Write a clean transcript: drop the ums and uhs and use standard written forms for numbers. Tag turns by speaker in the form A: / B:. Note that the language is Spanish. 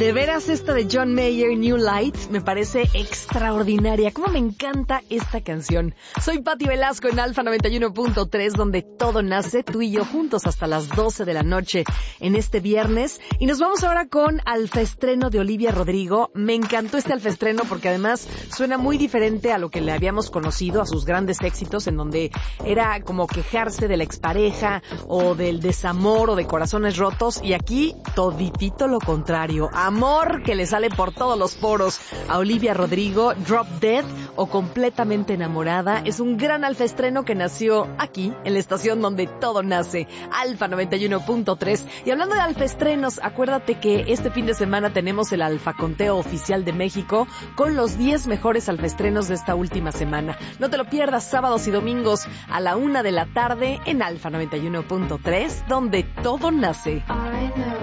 A: De veras, esta de John Mayer, New Light, me parece extraordinaria. Cómo me encanta esta canción. Soy Pati Velasco en Alfa 91.3, donde todo nace, tú y yo juntos hasta las 12 de la noche en este viernes. Y nos vamos ahora con Alfaestreno de Olivia Rodrigo. Me encantó este Alfaestreno porque además suena muy diferente a lo que le habíamos conocido, a sus grandes éxitos, en donde era como quejarse de la expareja o del desamor o de corazones rotos. Y aquí, toditito lo contrario. Amor que le sale por todos los poros a Olivia Rodrigo. Drop Dead o Completamente Enamorada es un gran alfaestreno que nació aquí, en la estación donde todo nace, Alfa 91.3. Y hablando de alfaestrenos, acuérdate que este fin de semana tenemos el Alfa Conteo Oficial de México con los 10 mejores alfaestrenos de esta última semana. No te lo pierdas, sábados y domingos a la 1 de la tarde en Alfa 91.3, donde todo nace.